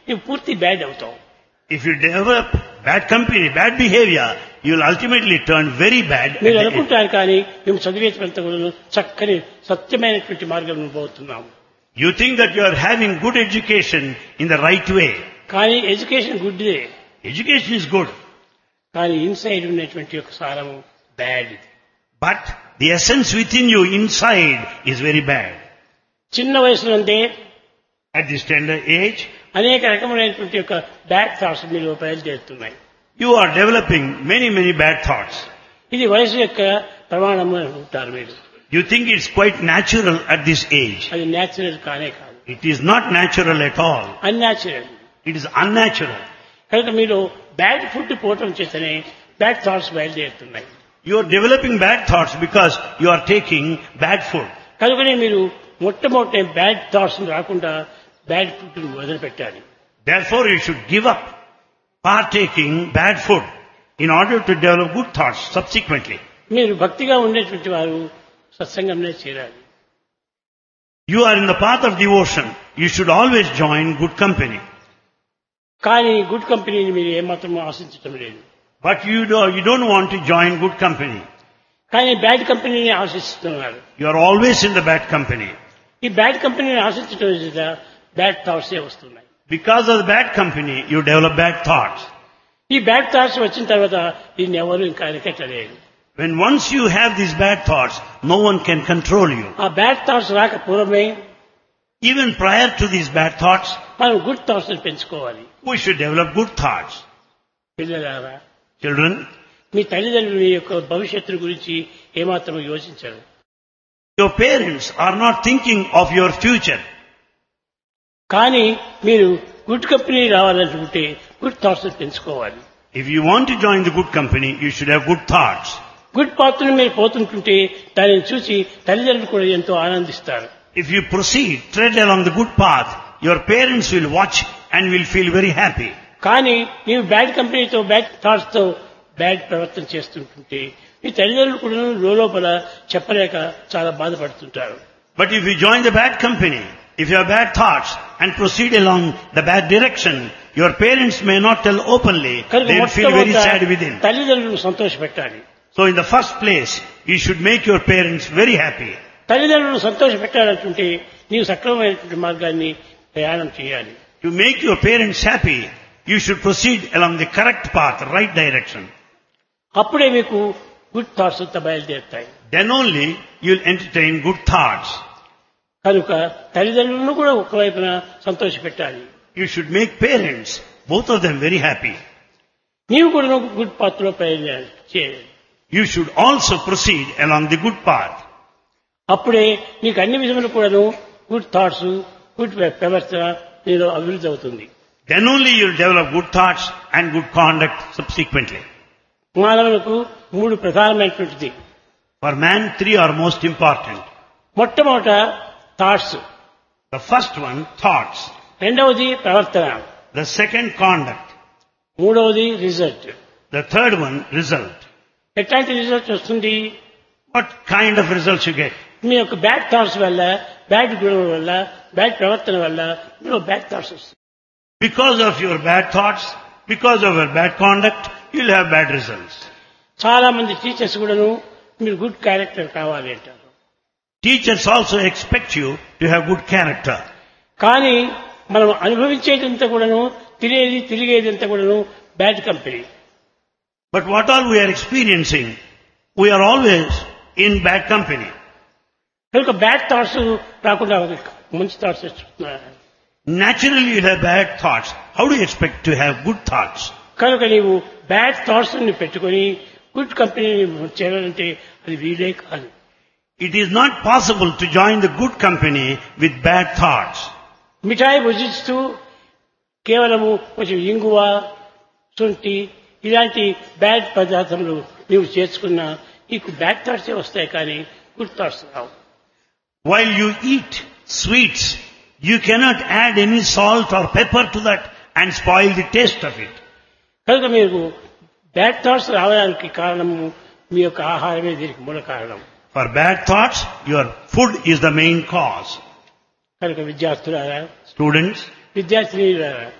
నువ్వు పూర్తి బ్యాడ్ అవుతావు. If you develop bad company, bad behavior, you will ultimately turn very bad. మీరు అనుకుంటారు కానీ మేము చదివేంత కూడా చక్కని సత్యమైనటువంటి మార్గంలో పోతున్నాము. You think that you are having good education in the right way. కానీ ఎడ్యుకేషన్ గుడ్దే, Education is good, కానీ ఇన్సైడ్ ఉన్నటువంటి యొక్క సారము bad. but the essence within you inside is very bad. చిన్న వయసులోనే At this tender age, అనేక రకమైనటువంటి యొక్క బ్యాడ్ థాట్స్ మీలో బయలుదేరుతున్నాయి. you are developing many bad thoughts. ఇది వయసు యొక్క ప్రమాణము అనుకుంటారు మీరు. You think it's quite natural at this age. అది న్యాచురల్ కానే కాదు, It is not natural at all. Unnatural. It is unnatural. కనుక మీరు బ్యాడ్ ఫుడ్ పోవటం చేతనే bad thoughts బయలుదేరుతున్నాయి. You are developing bad thoughts because you are taking bad food. కనుకనే మీరు మొట్టమొదటి బ్యాడ్ థాట్స్ రాకుండా బ్యాడ్ ఫుడ్ వదిలిపెట్టాలి. Therefore, you should give up partaking bad food in order to develop good thoughts subsequently. మీరు భక్తిగా ఉండేటువంటి వారు సత్సంగంలో చేరాలి. You are in the path of devotion. You should always join good company. కానీ good కంపెనీని మీరు ఏమాత్రం ఆశించటం లేదు. But you don't want to join good company. కానీ బ్యాడ్ కంపెనీని ఆశిస్తున్నారు. You are always in the bad company. ఈ బ్యాడ్ కంపెనీని ఆశించడం చేత బ్యాడ్ థాట్స్ వస్తున్నాయి. Because of the bad company, you develop bad thoughts. ఈ బ్యాడ్ థాట్స్ వచ్చిన తర్వాత దీన్ని ఎవరు ఇంకా అరికట్టలేదు. When once you have these bad thoughts, no one can control you. ఆ బ్యాడ్ థాట్స్ రాక పూర్వమే Even prior to these bad thoughts, మనం గుడ్ థాట్స్ పెంచుకోవాలి. we should develop good thoughts. పిల్లలారా, Children, మీ తల్లిదండ్రుల యొక్క భవిష్యత్తు గురించి ఏమాత్రం యోచించరు. your parents are not thinking of your future. కానీ మీరు గుడ్ కంపెనీ రావాలనుకుంటే గుడ్ థాట్స్ పెంచుకోవాలి. If you want to join the good company, you should have good thoughts. Good పాత్రను మీరు పోతుంటుంటే దానిని చూసి తల్లిదండ్రులు కూడా ఎంతో ఆనందిస్తారు. If you proceed, tread along the good path, your parents will watch and will feel very happy. కానీ నీవు బ్యాడ్ కంపెనీతో బ్యాడ్ థాట్స్ తో బ్యాడ్ ప్రవర్తన చేస్తుంటుంటే మీ తల్లిదండ్రులు కూడా లోపల చెప్పలేక చాలా బాధపడుతుంటారు. But if you join the bad company, if you have bad thoughts and proceed along the bad direction, your parents may not tell openly, they will feel very sad within. తల్లిదండ్రులను సంతోషపెట్టాలి. So in the first place, you should make your parents very happy. తల్లిదండ్రులను సంతోషపెట్టాలంటుంటే నీవు సక్రమమైనటువంటి మార్గాన్ని ప్రయాణం చేయాలి. To make your parents happy, you should proceed along the correct path, right direction. అప్పుడే మీకు good thoughts అంతా బయలుదేరుతాయి. Then only you will entertain good thoughts. కనుక తల్లిదండ్రులను కూడా ఒకవైపున సంతోషపెట్టాలి. You should make parents, both of them, very happy. నీవు కూడా good path లో ప్రయాణం చేయాలి. You should also proceed along the good path. అప్పుడే నీకు అన్ని విధములు కూడాను గుడ్ థాట్స్, గుడ్ ప్రవర్తన నీలో అభివృద్ధి అవుతుంది. Then only you will develop good thoughts and good conduct subsequently. మానవులకు మూడు ప్రధానమైనటువంటిది. For man, three are most important. మొట్టమొదట thoughts, The first one, thoughts. రెండవది ప్రవర్తన, The second, conduct. మూడవది result. The third one, result. ఎట్లాంటి రిజల్ట్ వస్తుంది? What kind of results you get? మీ యొక్క బ్యాడ్ థాట్స్ వల్ల, బ్యాడ్ గుణం వల్ల, బ్యాడ్ ప్రవర్తన వల్ల మీలో బ్యాడ్ థాట్స్ వస్తాయి. Because of your bad thoughts, because of your bad conduct, you will have bad results. చాలా మంది టీచర్స్ కూడాను మీరు గుడ్ క్యారెక్టర్ కావాలి అంటారు. Teachers also expect you to have good character. కానీ మనం అనుభవించేదంతా కూడాను, తిరిగేదంతా కూడాను bad company. But what all we are experiencing, we are always in bad company. కనుక బ్యాడ్ థాట్స్ రాకుండా మంచి థాట్స్ వస్తున్నాయి. Naturally you have bad thoughts. How do you expect to have good thoughts? కనుక నీవు బ్యాడ్ థాట్స్ ని పెట్టుకొని good కంపెనీని చేరాలంటే అది వీలే కాదు. It is not possible to join the good company with bad thoughts. మిఠాయి భుజిస్తూ కేవలము కొంచెం ఇంగువ, శొంఠి ఇలాంటి బ్యాడ్ పదార్థములు నీవు చేర్చుకున్నా నీకు బ్యాడ్ థాట్సే వస్తాయి కానీ good thoughts Rao. While you eat sweets, you cannot add any salt or pepper to that and spoil the taste of it. కనుక మీకు బ్యాడ్ థాట్స్ రావడానికి కారణము మీ యొక్క ఆహారమే దీనికి మూల కారణం. For bad thoughts, your food is the main cause. కనుక విద్యార్థులారా, Students, విద్యార్థినిలారా,